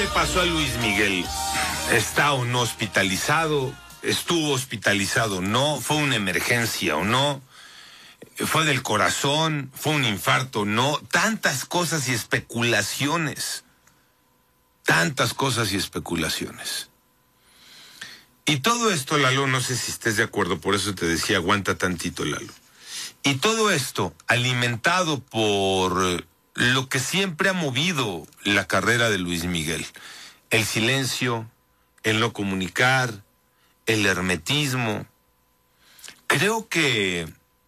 ¿Qué pasó a Luis Miguel? ¿Está o no hospitalizado? ¿Estuvo hospitalizado o no? ¿Fue una emergencia o no? ¿Fue del corazón? ¿Fue un infarto o no? Tantas cosas y especulaciones. Tantas cosas y especulaciones. Y todo esto, Lalo, no sé si estés de acuerdo, por eso te decía, aguanta tantito, Lalo. Y todo esto alimentado por lo que siempre ha movido la carrera de Luis Miguel. El silencio, el no comunicar, el hermetismo. Creo que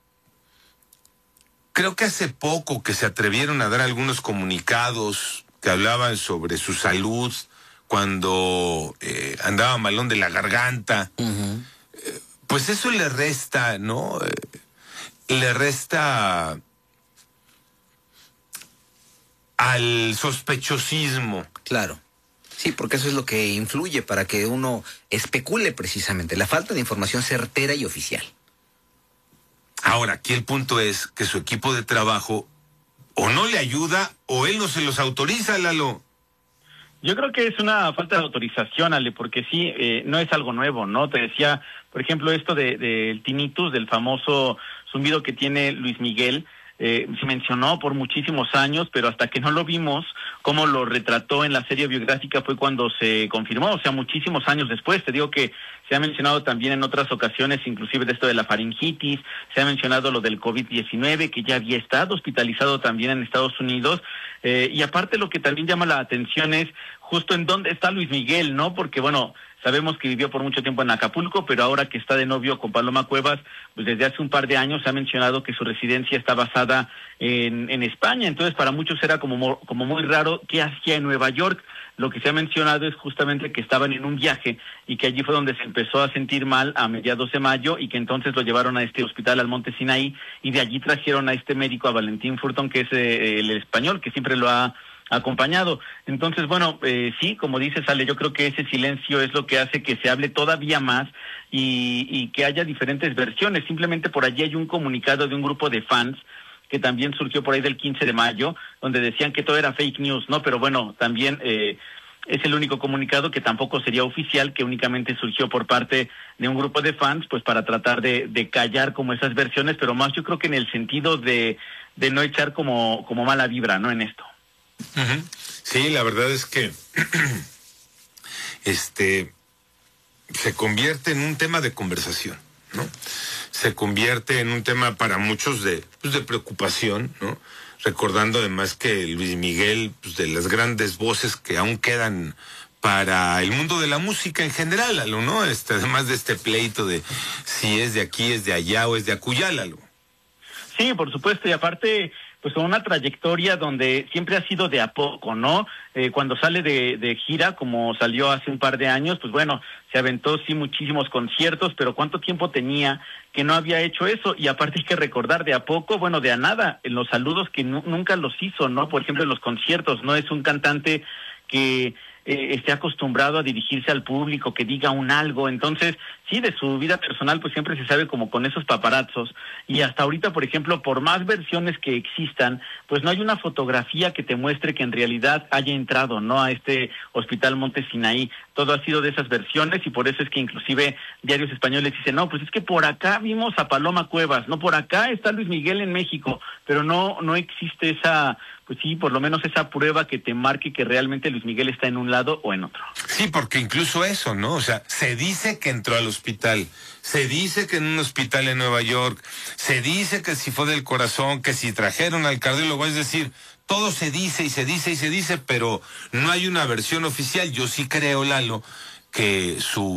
hace poco que se atrevieron a dar algunos comunicados que hablaban sobre su salud cuando andaba malón de la garganta. Uh-huh. Pues eso le resta, ¿no? Le resta al sospechosismo. Claro. Sí, porque eso es lo que influye para que uno especule precisamente, la falta de información certera y oficial. Ahora, aquí el punto es que su equipo de trabajo o no le ayuda o él no se los autoriza, Lalo. Yo creo que es una falta de autorización, Ale, porque sí, no es algo nuevo, ¿no? Te decía, por ejemplo, esto del tinnitus, del famoso zumbido que tiene Luis Miguel, se mencionó por muchísimos años, pero hasta que no lo vimos, cómo lo retrató en la serie biográfica fue cuando se confirmó, o sea, muchísimos años después. Te digo que se ha mencionado también en otras ocasiones, inclusive de esto de la faringitis, se ha mencionado lo del COVID-19, que ya había estado hospitalizado también en Estados Unidos, y aparte lo que también llama la atención es justo en dónde está Luis Miguel, ¿no? Porque, bueno, sabemos que vivió por mucho tiempo en Acapulco, pero ahora que está de novio con Paloma Cuevas, pues desde hace un par de años se ha mencionado que su residencia está basada en España. Entonces, para muchos era como muy raro qué hacía en Nueva York. Lo que se ha mencionado es justamente que estaban en un viaje y que allí fue donde se empezó a sentir mal a mediados de mayo y que entonces lo llevaron a este hospital al Monte Sinaí y de allí trajeron a este médico, a Valentín Furtón, que es el español, que siempre lo ha acompañado. Entonces, bueno, sí, como dices, Ale, yo creo que ese silencio es lo que hace que se hable todavía más y que haya diferentes versiones. Simplemente por allí hay un comunicado de un grupo de fans que también surgió por ahí del 15 de mayo, donde decían que todo era fake news, ¿no? Pero bueno, también es el único comunicado que tampoco sería oficial, que únicamente surgió por parte de un grupo de fans, pues para tratar de callar como esas versiones, pero más yo creo que en el sentido de no echar como mala vibra, ¿no? En esto. Uh-huh. Sí, la verdad es que se convierte en un tema de conversación, ¿no? Se convierte en un tema para muchos de preocupación, ¿no? Recordando además que Luis Miguel, pues, de las grandes voces que aún quedan para el mundo de la música en general, Lalo, ¿no? Además de este pleito de si es de aquí, es de allá o es de acullá, Lalo. Sí, por supuesto, y aparte, pues con una trayectoria donde siempre ha sido de a poco, ¿no? Cuando sale de gira, como salió hace un par de años, pues bueno, se aventó sí muchísimos conciertos, pero ¿cuánto tiempo tenía que no había hecho eso? Y aparte hay que recordar de a poco, bueno, de a nada, en los saludos que nunca los hizo, ¿no? Por ejemplo, en los conciertos, no es un cantante que esté acostumbrado a dirigirse al público, que diga un algo. Entonces, sí, de su vida personal, pues siempre se sabe como con esos paparazzos. Y hasta ahorita, por ejemplo, por más versiones que existan, pues no hay una fotografía que te muestre que en realidad haya entrado, ¿no? A este hospital Monte Sinaí. Todo ha sido de esas versiones y por eso es que inclusive diarios españoles dicen, no, pues es que por acá vimos a Paloma Cuevas, no, por acá está Luis Miguel en México, pero no existe esa, pues sí, por lo menos esa prueba que te marque que realmente Luis Miguel está en un lado o en otro. Sí, porque incluso eso, ¿no? O sea, se dice que entró al hospital, se dice que en un hospital en Nueva York, se dice que si fue del corazón, que si trajeron al cardiólogo, es decir, todo se dice y se dice y se dice, pero no hay una versión oficial. Yo sí creo, Lalo, que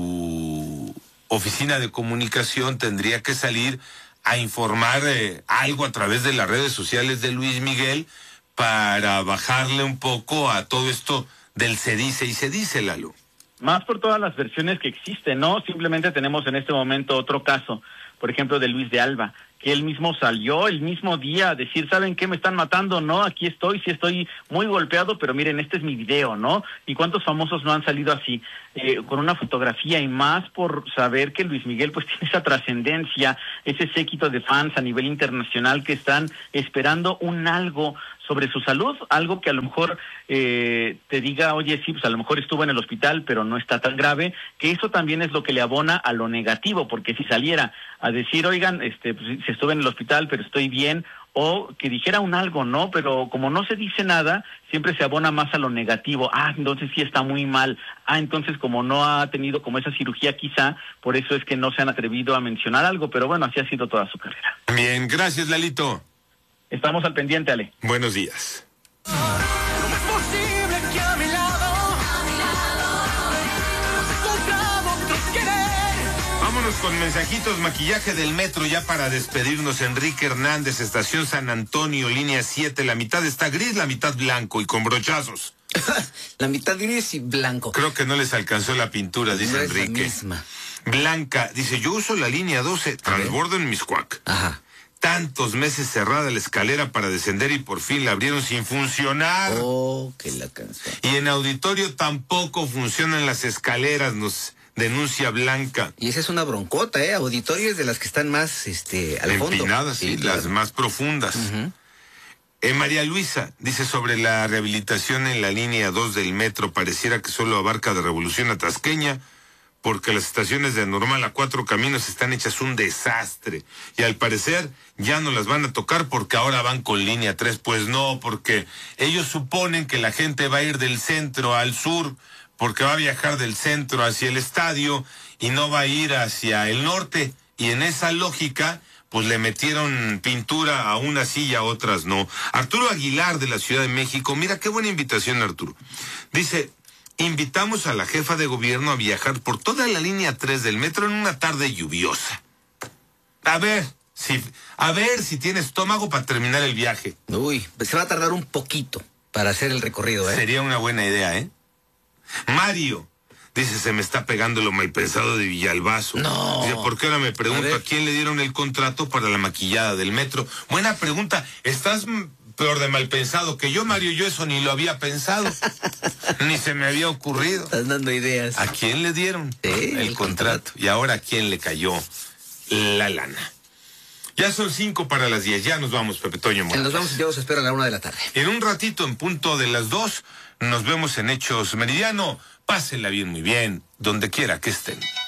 su oficina de comunicación tendría que salir a informar algo a través de las redes sociales de Luis Miguel para bajarle un poco a todo esto del se dice y se dice, Lalo. Más por todas las versiones que existen, ¿no? Simplemente tenemos en este momento otro caso, por ejemplo, de Luis de Alba, que él mismo salió el mismo día a decir, ¿saben qué? Me están matando, ¿no? Aquí estoy, sí estoy muy golpeado, pero miren, este es mi video, ¿no? ¿Y cuántos famosos no han salido así? Con una fotografía y más por saber que Luis Miguel pues tiene esa trascendencia, ese séquito de fans a nivel internacional que están esperando un algo sobre su salud, algo que a lo mejor te diga, oye, sí, pues a lo mejor estuvo en el hospital, pero no está tan grave, que eso también es lo que le abona a lo negativo, porque si saliera a decir, oigan, pues, si estuve en el hospital, pero estoy bien, o que dijera un algo, ¿no? Pero como no se dice nada, siempre se abona más a lo negativo. Entonces sí está muy mal. Entonces como no ha tenido como esa cirugía quizá, por eso es que no se han atrevido a mencionar algo, pero bueno, así ha sido toda su carrera. Bien, gracias, Lalito. Estamos al pendiente, Ale. Buenos días. Vámonos con mensajitos, maquillaje del metro ya para despedirnos. Enrique Hernández, estación San Antonio, línea 7. La mitad está gris, la mitad blanco y con brochazos. La mitad gris y blanco. Creo que no les alcanzó la pintura, dice no Enrique. Es la misma. Blanca, dice, yo uso la línea 12, transbordo en Miscuac. Ajá. Tantos meses cerrada la escalera para descender y por fin la abrieron sin funcionar. Oh, que la canción. Y en auditorio tampoco funcionan las escaleras, nos denuncia Blanca. Y esa es una broncota, Auditorio es de las que están más, al fondo. Empinadas, sí, claro. las más profundas. Uh-huh. María Luisa dice sobre la rehabilitación en la línea 2 del metro, pareciera que solo abarca de Revolución a Tasqueña, porque las estaciones de Normal a 4 Caminos están hechas un desastre. Y al parecer ya no las van a tocar porque ahora van con línea 3. Pues no, porque ellos suponen que la gente va a ir del centro al sur, porque va a viajar del centro hacia el estadio y no va a ir hacia el norte. Y en esa lógica, pues le metieron pintura a unas sí y a otras no. Arturo Aguilar de la Ciudad de México, mira qué buena invitación, Arturo. Dice, invitamos a la jefa de gobierno a viajar por toda la línea 3 del metro en una tarde lluviosa. A ver si tiene estómago para terminar el viaje. Uy, pues se va a tardar un poquito para hacer el recorrido, Sería una buena idea, Mario dice, se me está pegando lo mal pensado de Villalbazo. No. Dice, ¿por qué ahora me pregunto a quién le dieron el contrato para la maquillada del metro? Buena pregunta. ¿Estás peor de mal pensado que yo, Mario? Yo eso ni lo había pensado. Ni se me había ocurrido. Estás dando ideas. ¿A quién le dieron el contrato? Y ahora ¿a quién le cayó la lana? Ya son 5 para las 10. Ya nos vamos, Pepe Toño Morales. Nos vamos y yo os espero a la 1 de la tarde. En un ratito, en punto de las 2, nos vemos en Hechos Meridiano. Pásenla bien, muy bien, donde quiera que estén.